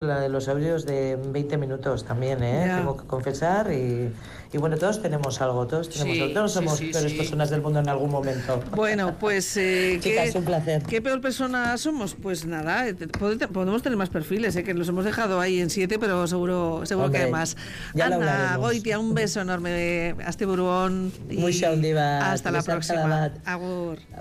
la de los audios de 20 minutos también, tengo que confesar. Y bueno, todos tenemos algo, todos somos peores personas del mundo en algún momento. Bueno, pues chicas, un placer. ¿Qué peor persona somos? Pues nada, podemos tener más perfiles, que los hemos dejado ahí en 7, pero seguro que hay más. Ana Goitia, un beso enorme, Aste Buruón. Mucha undiva. Hasta la próxima. Agur.